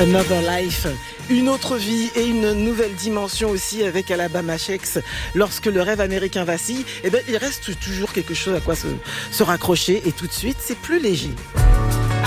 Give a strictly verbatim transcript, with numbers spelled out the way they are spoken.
Another Life, une autre vie et une nouvelle dimension aussi avec Alabama Shakes. Lorsque le rêve américain vacille, eh ben, il reste toujours quelque chose à quoi se, se raccrocher et tout de suite, c'est plus léger.